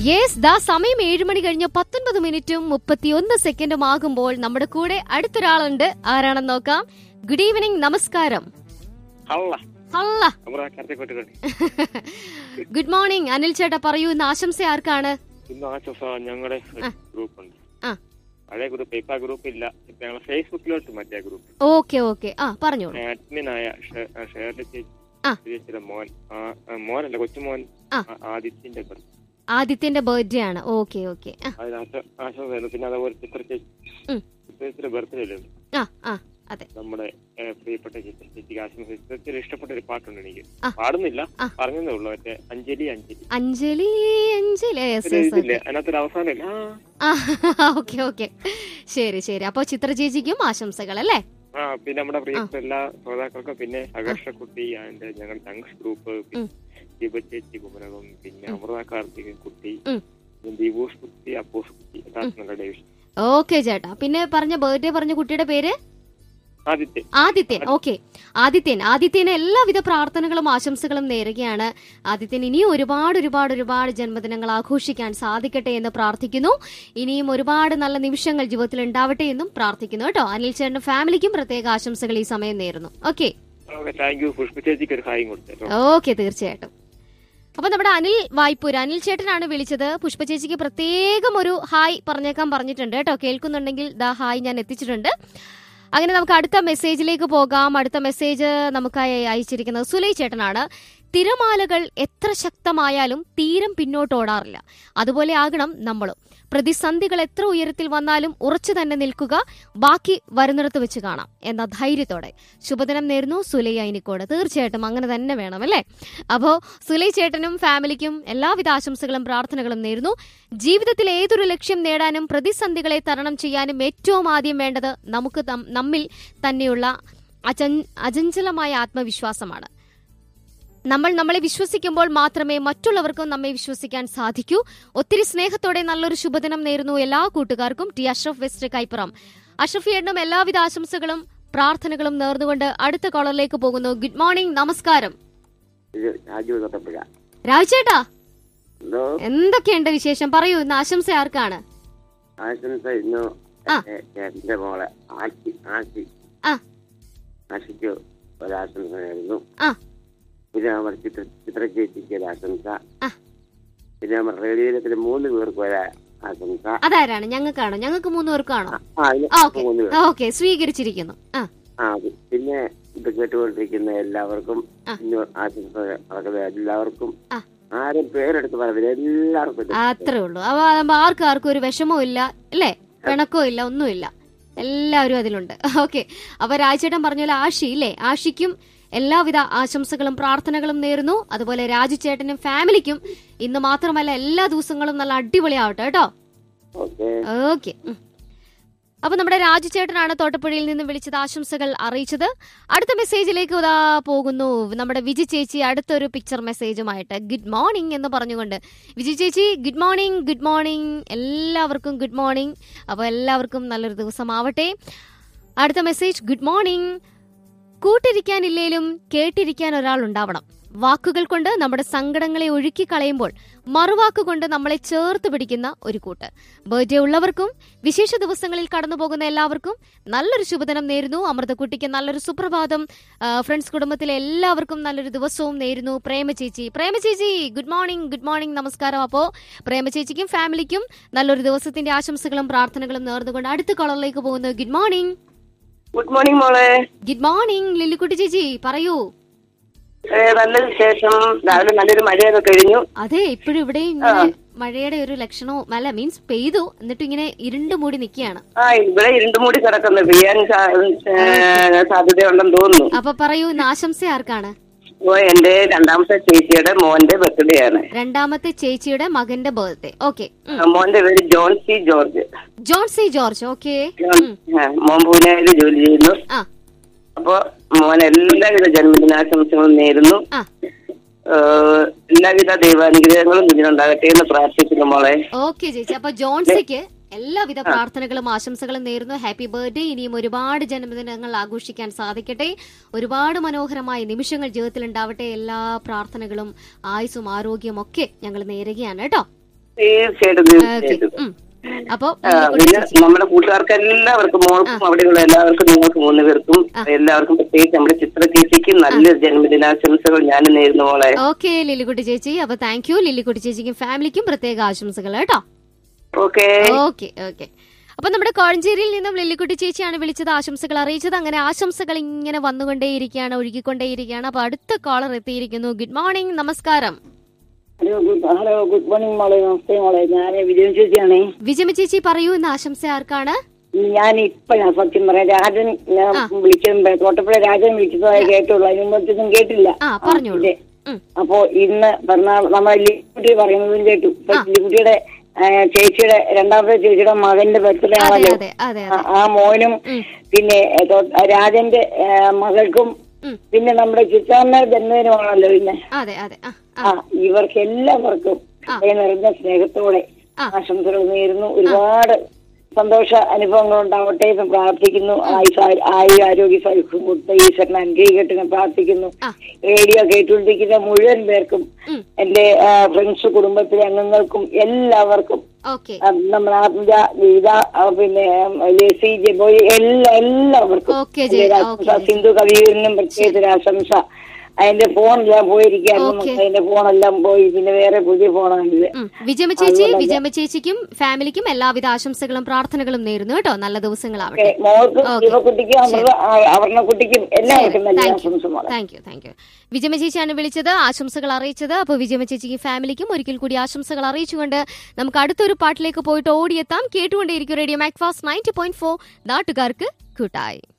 Yes, ദാ സമയം 7 മണി കഴിഞ്ഞ് 19 മിനിറ്റും 31 സെക്കൻഡും ആകുമ്പോൾ നമ്മുടെ കൂടെ അടുത്തൊരാളുണ്ട്. ആരാണെന്ന് നോക്കാം. ഗുഡ് ഈവനിങ്, നമസ്കാരം. ഗുഡ് മോർണിംഗ് അനിൽ ചേട്ടാ, പറയൂ ഇന്ന് ആശംസ ആർക്കാണ്? ഇന്ന് ആശംസ ഞങ്ങളുടെ ഗ്രൂപ്പുണ്ട്, പഴയ ഗ്രൂപ്പ്, ഇപ്പൊ ഗ്രൂപ്പ് ഇല്ല, ഇപ്പൊ ഞങ്ങൾ ഫേസ്ബുക്കിലോട്ട് മറ്റേ ഗ്രൂപ്പ്. ഓക്കെ ഓക്കെ, പറഞ്ഞോളൂ. അഡ്മിനായ ഷേർലി ചേച്ചിയുടെ മോനല്ല, കൊച്ചുമോൻ ആദിത്യന്റെ ബർത്ത്ഡേ ആണ്. ഓക്കെ ഓക്കെ, ആശംസ. പിന്നെ അതേപോലെ ചിത്ര ചേച്ചിയുടെ ബർത്ത്ഡേ അല്ലേ? അതെ, നമ്മുടെ പ്രിയപ്പെട്ട ചിത്ര ചേച്ചിക്ക് ആശംസ. ചിത്രത്തിൽ ഇഷ്ടപ്പെട്ട ഒരു പാട്ടുണ്ട്, എനിക്ക് പാടുന്നില്ല, പറഞ്ഞതേ ഉള്ളൂ, മറ്റേ അഞ്ജലി അഞ്ജലി അഞ്ജലി അഞ്ജലി അതിനകത്തൊരു അവസാനം. ഓക്കെ ഓക്കെ, ശരി ശരി. അപ്പൊ ചിത്ര ചേച്ചിക്കും ആശംസകൾ അല്ലേ? പിന്നെ നമ്മുടെ പ്രിയപ്പെട്ട എല്ലാ ശ്രോതാക്കൾക്കും, പിന്നെ അകർഷക്കുട്ടി ആൻഡ് ഞങ്ങളുടെ ചങ്സ് ഗ്രൂപ്പ്, ദീപ ചേച്ചി കുമരകം, പിന്നെ അമൃത കാർത്തികൻ കുട്ടി, ദീപൂസ് കുട്ടി, അപ്പൂസ് കുട്ടി, ഡിവിഷൻ. ഓക്കെ ചേട്ടാ. പിന്നെ പറഞ്ഞ ബർത്ത്ഡേ പറഞ്ഞ കുട്ടിയുടെ പേര് ആദിത്യൻ. ഓക്കെ, ആദിത്യന് എല്ലാവിധ പ്രാർത്ഥനകളും ആശംസകളും നേരുകയാണ്. ആദിത്യൻ ഇനിയും ഒരുപാട് ജന്മദിനങ്ങൾ ആഘോഷിക്കാൻ സാധിക്കട്ടെ എന്ന് പ്രാർത്ഥിക്കുന്നു. ഇനിയും ഒരുപാട് നല്ല നിമിഷങ്ങൾ ജീവിതത്തിൽ ഉണ്ടാവട്ടെ എന്നും പ്രാർത്ഥിക്കുന്നു കേട്ടോ. അനിൽ ചേട്ടന്റെ ഫാമിലിക്കും പ്രത്യേക ആശംസകൾ ഈ സമയം നേരുന്നു. ഓക്കെ, ഓക്കെ, തീർച്ചയായിട്ടും. അപ്പൊ നമ്മുടെ അനിൽ വായ്പൂര്, അനിൽ ചേട്ടനാണ് വിളിച്ചത്. പുഷ്പ ചേച്ചിക്ക് പ്രത്യേകം ഒരു ഹായ് പറഞ്ഞിട്ടുണ്ട് കേട്ടോ. കേൾക്കുന്നുണ്ടെങ്കിൽ ദാ ഹായ് ഞാൻ എത്തിച്ചിട്ടുണ്ട്. അങ്ങനെ നമുക്ക് അടുത്ത മെസ്സേജിലേക്ക് പോകാം. അടുത്ത മെസ്സേജ് നമുക്കായി അയച്ചിരിക്കുന്നത് സുലൈ ചേട്ടനാണ്. തിരമാലകൾ എത്ര ശക്തമായാലും തീരം പിന്നോട്ടോടാറില്ല, അതുപോലെ ആകണം നമ്മളും. പ്രതിസന്ധികൾ എത്ര ഉയരത്തിൽ വന്നാലും ഉറച്ചു തന്നെ നിൽക്കുക, ബാക്കി വരുന്നിടത്ത് വെച്ച് കാണാം എന്ന ധൈര്യത്തോടെ. ശുഭദിനം നേരുന്നു സുലൈ അയിനിക്കോട്. തീർച്ചയായിട്ടും അങ്ങനെ തന്നെ വേണം അല്ലേ? അപ്പോ സുലൈ ചേട്ടനും ഫാമിലിക്കും എല്ലാവിധ ആശംസകളും പ്രാർത്ഥനകളും നേരുന്നു. ജീവിതത്തിൽ ഏതൊരു ലക്ഷ്യം നേടാനും പ്രതിസന്ധികളെ തരണം ചെയ്യാനും ഏറ്റവും ആദ്യം വേണ്ടത് നമുക്ക് നമ്മിൽ തന്നെയുള്ള അചഞ്ചലമായ ആത്മവിശ്വാസമാണ്. നമ്മൾ നമ്മളെ വിശ്വസിക്കുമ്പോൾ മാത്രമേ മറ്റുള്ളവർക്കും നമ്മെ വിശ്വസിക്കാൻ സാധിക്കൂ. ഒത്തിരി സ്നേഹത്തോടെ നല്ലൊരു ശുഭദിനം നേരുന്നു എല്ലാ കൂട്ടുകാർക്കും. T Ashraf west Kaippuram. അഷ്റഫിയേട്ടനും എല്ലാവിധ ആശംസകളും പ്രാർത്ഥനകളും നേർന്നുകൊണ്ട് അടുത്ത കോളറിലേക്ക് പോകുന്നു. ഗുഡ് മോർണിംഗ്, നമസ്കാരം. രാജേട്ടാ, എന്തൊക്കെയുണ്ട് വിശേഷം? പറയൂ, ഇന്ന് ആശംസ ആർക്കാണ്? ആശംസ ഇന്ന് എന്റെ മോളെ ആശിക്ക് ഒരാശംസയായിരുന്നു. പിന്നെ നമ്മുടെ ചിത്ര ചേച്ചിക്ക് ഒരു ആശംസ. പിന്നെ നമ്മുടെ റേഡിയോയിലെ 3 പേർക്ക് ഒരു ആശംസ. അതാരാണ്? ഞങ്ങൾക്കാണോ? ഞങ്ങൾക്ക് 3 പേർക്കാണോ? ഓക്കെ, സ്വീകരിച്ചിരിക്കുന്നു. പിന്നെ ഇത് കേട്ടുകൊണ്ടിരിക്കുന്ന എല്ലാവർക്കും ആശംസ. എല്ലാവർക്കും ആരും പേരെടുത്ത് പറയുന്നത് എല്ലാവർക്കും അത്രേ ഉള്ളൂ. ആർക്കും ഒരു വിഷമവും ഇല്ല അല്ലേ? പിണക്കവും ഇല്ല, ഒന്നുമില്ല, എല്ലാവരും അതിലുണ്ട്. ഓക്കെ, അപ്പൊ രാജേട്ടൻ പറഞ്ഞ പോലെ ആഷി ഇല്ലേ, ആഷിക്കും എല്ലാവിധ ആശംസകളും പ്രാർത്ഥനകളും നേരുന്നു. അതുപോലെ രാജുചേട്ടനും ഫാമിലിക്കും ഇന്ന് മാത്രമല്ല എല്ലാ ദിവസങ്ങളും നല്ല അടിപൊളിയാവട്ടെ കേട്ടോ. ഓക്കെ, അപ്പൊ നമ്മുടെ രാജുചേട്ടനാണ് തോട്ടപ്പുഴയിൽ നിന്ന് വിളിച്ചത്, ആശംസകൾ അറിയിച്ചത്. അടുത്ത മെസ്സേജിലേക്ക് പോകുന്നു നമ്മുടെ വിജി ചേച്ചി. അടുത്തൊരു പിക്ചർ മെസ്സേജുമായിട്ട് ഗുഡ് മോർണിംഗ് എന്ന് പറഞ്ഞുകൊണ്ട് വിജി ചേച്ചി ഗുഡ് മോർണിംഗ്. ഗുഡ് മോർണിംഗ്, എല്ലാവർക്കും ഗുഡ് മോർണിംഗ്. അപ്പോൾ എല്ലാവർക്കും നല്ലൊരു ദിവസമാവട്ടെ. അടുത്ത മെസ്സേജ് ഗുഡ് മോർണിംഗ്. കൂട്ടിരിക്കാനില്ലേലും കേട്ടിരിക്കാൻ ഒരാൾ ഉണ്ടാവണം. വാക്കുകൾ കൊണ്ട് നമ്മുടെ സങ്കടങ്ങളെ ഒഴുക്കി കളയുമ്പോൾ മറുവാക്കുകൊണ്ട് നമ്മളെ ചേർത്ത് പിടിക്കുന്ന ഒരു കൂട്ട്. ബർത്ത്ഡേ ഉള്ളവർക്കും വിശേഷ ദിവസങ്ങളിൽ കടന്നുപോകുന്ന എല്ലാവർക്കും നല്ലൊരു ശുഭദിനം നേരുന്നു. അമൃതക്കുട്ടിക്ക് നല്ലൊരു സുപ്രഭാതം. ഫ്രണ്ട്സ് കുടുംബത്തിലെ എല്ലാവർക്കും നല്ലൊരു ദിവസവും നേരുന്നു. പ്രേമ ചേച്ചി ഗുഡ് മോർണിംഗ്. ഗുഡ് മോർണിംഗ്, നമസ്കാരം. അപ്പോ പ്രേമ ചേച്ചിക്കും ഫാമിലിക്കും നല്ലൊരു ദിവസത്തിന്റെ ആശംസകളും പ്രാർത്ഥനകളും നേർന്നുകൊണ്ട് അടുത്ത കോളറിലേക്ക് പോകുന്നു. Good morning. ഗുഡ് മോർണിംഗ് മോളെ. ഗുഡ് മോർണിംഗ് ലില്ലിക്കുട്ടി ചേച്ചി, പറയൂ. നല്ല വിശേഷം. രാവിലെ നല്ലൊരു മഴയൊക്കെ കഴിഞ്ഞു. അതെ, ഇപ്പോഴും ഇവിടെ മഴയുടെ ഒരു ലക്ഷണവും അല്ല, മീൻസ് പെയ്തു, എന്നിട്ട് ഇങ്ങനെ ഇരുണ്ട് മൂടി നിൽക്കുകയാണ്. ഇവിടെ ഇരുണ്ട് മൂടി കിടക്കുന്നു, പെയ്യാൻ സാധ്യതയുണ്ടെന്ന് തോന്നുന്നു. അപ്പൊ പറയൂ, ഇന്ന് ആശംസ ആർക്കാണ്? എന്റെ രണ്ടാമത്തെ ചേച്ചിയുടെ മോന്റെ ബർത്ത്ഡേ ആണ്. രണ്ടാമത്തെ ചേച്ചിയുടെ മകന്റെ ബർത്ത്ഡേ. ഓക്കെ, മോന്റെ പേര് ജോൺ സി ജോർജ്. ഓക്കെ, മോൻ പൂനെയിൽ ജോലി ചെയ്യുന്നു. അപ്പൊ മോൻ എല്ലാവിധ ജന്മദിനാശംസകളും നേരുന്നു. എല്ലാവിധ ദൈവാനുഗ്രഹങ്ങളും ഇതിനുണ്ടാകട്ടെ എന്ന് പ്രാർത്ഥിക്കുന്നു മോളെ. ഓക്കെ ചേച്ചി, അപ്പൊ ജോൺസിക്ക് എല്ലാവിധ പ്രാർത്ഥനകളും ആശംസകളും നേരുന്നു. Happy birthday. ഇനിയും ഒരുപാട് ജന്മദിനങ്ങൾ ആഘോഷിക്കാൻ സാധിക്കട്ടെ. ഒരുപാട് മനോഹരമായ നിമിഷങ്ങൾ ജീവിതത്തിൽ ഉണ്ടാവട്ടെ. എല്ലാ പ്രാർത്ഥനകളും ആയുസ്സും ആരോഗ്യവും ഒക്കെ ഞങ്ങൾ നേരുകയാണ് കേട്ടോ. തീർച്ചയായിട്ടും തീർച്ചയായിട്ടും. അപ്പൊ പിന്നെ നമ്മുടെ കൂട്ടുകാർക്ക് എല്ലാവർക്കും, മോൾക്കും അവിടെയുള്ള എല്ലാവർക്കും, നിങ്ങൾക്ക് 3 പേർക്കും എല്ലാവർക്കും, പ്രത്യേകിച്ച് നമ്മുടെ ചിത്ര ചേച്ചിക്ക് നല്ലൊരു ജന്മദിനാശംസകൾ ഞാൻ നേരുന്നു മോളെ. ഓക്കെ ലില്ലിക്കുട്ടി ചേച്ചി, അപ്പൊ താങ്ക് യു. ലില്ലിക്കുട്ടി ചേച്ചിക്കും ഫാമിലിക്കും പ്രത്യേക ആശംസകൾ കേട്ടോ. Okay okay okay. അപ്പൊ നമ്മുടെ കോഴഞ്ചേരിയിൽ നിന്നും ലില്ലിക്കുട്ടി ചേച്ചിയാണ് വിളിച്ചത്, ആശംസകൾ അറിയിച്ചത്. അങ്ങനെ ആശംസകൾ ഇങ്ങനെ വന്നുകൊണ്ടേയിരിക്കുകയാണ്, ഒഴുകിക്കൊണ്ടേയിരിക്കുകയാണ്. അപ്പൊ അടുത്ത കോളർ എത്തിയിരിക്കുന്നു. ഗുഡ് മോർണിംഗ്, നമസ്കാരം. ഹലോ, ഗുഡ് മോർണിംഗ് മോളെ. നമസ്തേ മോളെ, ഞാൻ വിജയ ചേച്ചിയാണേ. വിജയ ചേച്ചി പറയൂ, ഇന്ന് ആശംസ ആർക്കാണ്? ഞാൻ സത്യം പറയാം, രാജൻ വിളിച്ചത്, തോട്ടപ്പുഴ രാജൻ വിളിച്ചതായി കേട്ടുള്ളൂ, അതിന് മുമ്പൊന്നും കേട്ടില്ല. അപ്പോ ഇന്ന് നമ്മളെ ലില്ലിക്കുട്ടി പറയുന്നതും കേട്ടു. ഇപ്പൊ ലില്ലിക്കുട്ടിയുടെ ചേച്ചിയുടെ രണ്ടാമത്തെ ചേച്ചിയുടെ മകന്റെ ബർത്ത്ഡേ ആണല്ലോ. ആ മോനും പിന്നെ രാജന്റെ മകൾക്കും പിന്നെ നമ്മുടെ ചിത്താമ്മയുടെ ജന്മദിനമാണല്ലോ പിന്നെ. ഇവർക്ക് എല്ലാവർക്കും നിറഞ്ഞ സ്നേഹത്തോടെ ആശംസകൾ നേരുന്നു. ഒരുപാട് സന്തോഷ അനുഭവങ്ങൾ ഉണ്ടാവട്ടെ എന്ന് പ്രാർത്ഥിക്കുന്നു. ആരോഗ്യ സൗഖ്യം കൊടുത്ത് ഈശ്വരനെ അനുഗ്രഹിക്കട്ടെ പ്രാർത്ഥിക്കുന്നു. റേഡിയോ കേട്ടുകൊണ്ടിരിക്കുന്ന മുഴുവൻ പേർക്കും, എന്റെ ഫ്രണ്ട്സ്, കുടുംബത്തിലെ അംഗങ്ങൾക്കും എല്ലാവർക്കും, നമ്മുടെ ആത്മജ, ഗീത, പിന്നെ ലേസി, ജബോയി, എല്ലാവർക്കും, സിന്ധു കവിയൂരിനും പ്രത്യേകിച്ച് ആശംസ. അതിന്റെ ഫോണെല്ലാം പോയിരിക്കായിരുന്നു, അതിന്റെ ഫോണെല്ലാം പോയി, പിന്നെ വേറെ പുതിയ ഫോണാണിത്. വിജയമ്മ ചേച്ചിക്കും ഫാമിലിക്കും എല്ലാവിധ ആശംസകളും പ്രാർത്ഥനകളും നേരുന്നു കേട്ടോ. നല്ല ദിവസങ്ങളാവട്ടെ. മോൾക്കും ശിവക്കുട്ടിക്കും അവർണക്കുട്ടിക്കും എല്ലാവർക്കും നല്ല ആശംസ. Thank you. വിജയമ്മ ചേച്ചിയാണ് വിളിച്ചത്, ആശംസകൾ അറിയിച്ചത്. അപ്പോൾ വിജയമ്മ ചേച്ചിക്കും ഫാമിലിക്കും ഒരിക്കൽ കൂടി ആശംസകൾ അറിയിച്ചുകൊണ്ട് നമുക്ക് അടുത്തൊരു പാട്ടിലേക്ക് പോയിട്ട് ഓടിയെത്താം. കേട്ടുകൊണ്ടേയിരിക്കും റേഡിയോ മാക്ഫാസ്റ്റ് 90.4, നാട്ടുകാർക്ക് കൂട്ടായി.